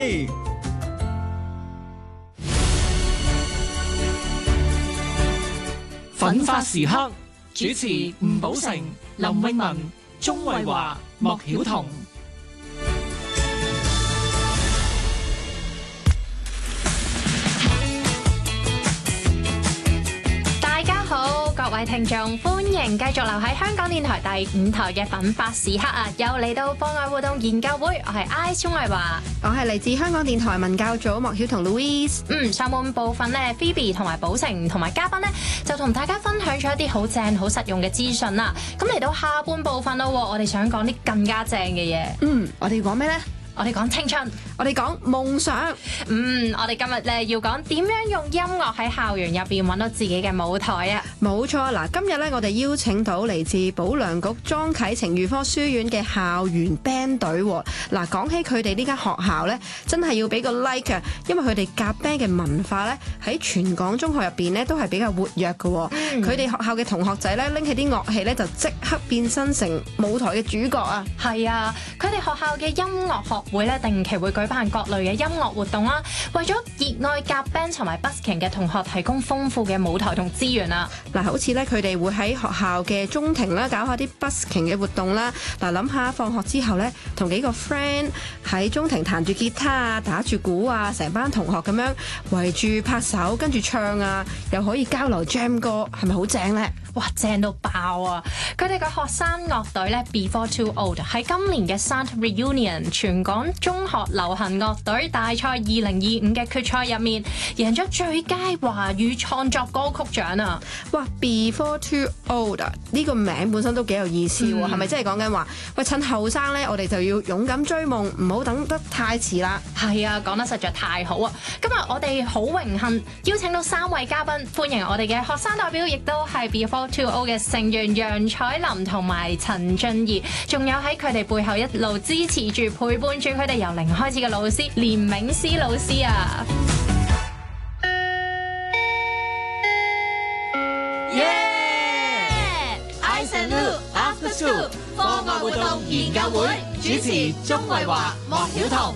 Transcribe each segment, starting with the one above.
奮發時刻主持吳寶成、林詠雯、鍾慧華、莫曉彤。 各位聽眾，歡迎繼續留喺香港電台第5台嘅奮發時刻啊！又嚟到課外活動研究會，我係 I 鍾慧華， 我係嚟自香港電台文教組莫曉彤 Louise。 上半部分咧 Phoebe 同埋寶成同埋嘉賓咧，就同大家分享咗一啲好正、好實用嘅資訊啦。咁嚟到下半部分咯，我哋想講啲更加正嘅嘢。 我哋講咩呢？ 我哋講青春， 我哋講夢想。 我哋今日咧要講點樣用音樂喺校園入邊揾到自己嘅舞台啊！ 冇錯，嗱，今日咧我哋邀請到嚟自保良局莊啟程預科書院嘅校園 band 隊。嗱，講起佢哋呢間學校咧，真係要俾個 like 啊，因為佢哋夾 band 嘅文化咧喺全港中學入邊咧都係比較活躍嘅。佢哋學校嘅同學仔咧拎起啲樂器咧就即刻變身成舞台嘅主角啊！ 係啊，佢哋學校嘅音樂學會咧定期會舉辦各類嘅音樂活動啦，為咗熱愛夾 band 同埋 busking 嘅同學提供豐富嘅舞台同資源啊！ 嗱，好似咧佢哋會喺學校嘅中庭啦搞下啲 busking 嘅活動啦。嗱，諗下放學之後咧，同幾個 friend 喺中庭彈住吉他啊、打住鼓啊，成班同學咁樣圍住拍手跟住唱啊，又可以交流 jam 歌，係咪好正呢？ 哇，正到爆啊！佢哋嘅學生樂隊咧 Before Too Old 喺今年嘅 Sant Reunion 全港中學流行樂隊大賽2025嘅決賽入面，贏咗最佳華語創作歌曲獎啊！ 哇 ，Before Too Old 呢個名本身都幾有意思喎，係咪真係講緊話？喂，趁後生咧，我哋就要勇敢追夢，唔好等得太遲啦！ 係啊，講得實在太好啊！今日我哋好榮幸邀請到3位嘉賓，歡迎我哋嘅學生代表，亦都係 Before Too Old 嘅成員楊采琳同埋陳俊儀，仲有喺佢哋背後一路支持住、陪伴住佢哋由零開始嘅老師連銘詩老師啊！ 耶 ！I Salute After School 課外活動研究會主持鍾慧華、莫曉彤。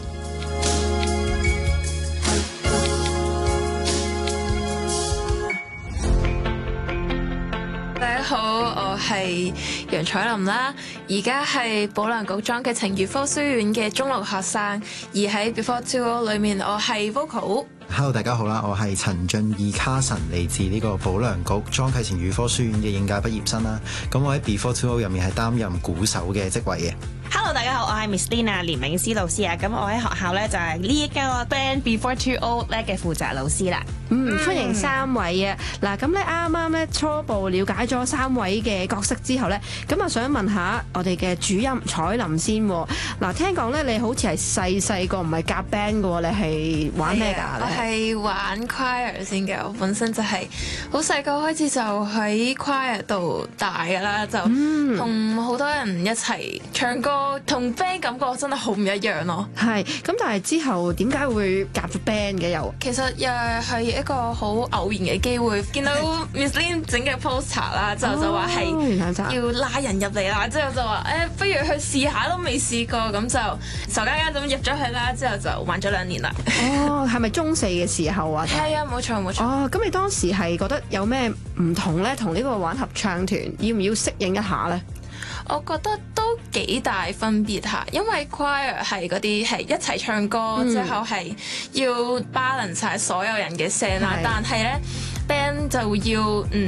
大家好，我係楊采琳啦，而家係保良局莊啟程預科書院嘅中六學生，而喺 Before Too Old 裏面，我係 vocal。 Hello， 大家好啦，我係陳俊義 Carson， 嚟自呢個保良局莊啟程預科書院嘅應屆畢業生啦。咁我喺 Before Too Old 入面係擔任鼓手嘅職位嘅。 Hello， 大家好，我係 Miss Lina 連銘詩老師啊。咁我喺學校咧就係呢一個 band Before Too Old 咧嘅負責老師啦。 歡迎3位啊！嗱，咁咧啱啱咧初步了解咗3位嘅角色之後咧，咁啊想問下我哋嘅主音采琳先。嗱，聽講咧你好似係細個唔係夾 band 嘅喎，你係玩咩㗎？ 我係玩 choir 先嘅，我本身就係好細個開始就喺 choir 度大㗎啦，就同好多人一齊唱歌，同 band 感覺真係好唔一樣咯。 係，咁但係之後點解會夾咗 band 嘅又？ 其實又係一個好偶然嘅機會，見到 Miss Lin 整嘅 poster 啦，就話係要拉人入嚟啦，之後就話不如去試下都未試過，咁就傻更更咁入咗去啦，之後就玩咗2年啦。 哦，係咪中4嘅時候啊？ 係啊，冇錯冇錯。 哦，咁你當時係覺得有咩唔同咧？同呢個玩合唱團要唔要適應一下咧？ 我覺得都幾大分別下，因為 choir 係嗰啲係一齊唱歌，之後係要 balance 晒所有人嘅聲啦，但係咧 band 就要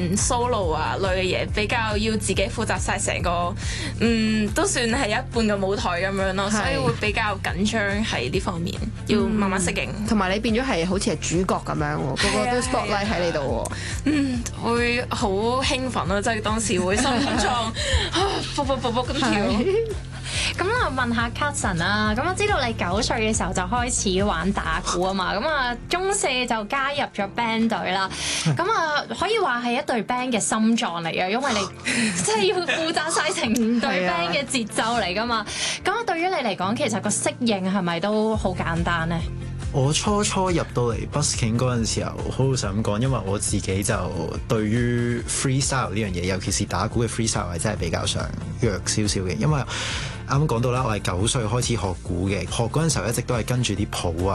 solo 啊類嘅嘢，比較要自己負責晒成個都算係一半嘅舞台咁樣咯，所以會比較緊張喺呢方面，要慢慢適應。同埋你變咗係好似係主角咁樣喎，個個都 spotlight 喺你度喎。 會好興奮咯，即係當時會心臟卜咁跳。 咁我問下 Carson 啊，咁我知道你9歲嘅時候就開始玩打鼓啊嘛，咁啊中4就加入咗 band 隊啦，咁啊可以話係一隊 band 嘅心臟嚟嘅，因為你即係要負責晒成隊 band 嘅節奏嚟噶嘛。咁啊對於你嚟講，其實個適應係咪都好簡單呢？ 我初入到嚟 busking 嗰陣時候，好老實咁講，因為我自己就對於 freestyle 呢樣嘢，尤其是打鼓嘅 freestyle 係真係比較上弱少少嘅，因為啱啱講到啦，我係9歲開始學鼓嘅，學嗰陣時候一直都係跟住啲譜啊。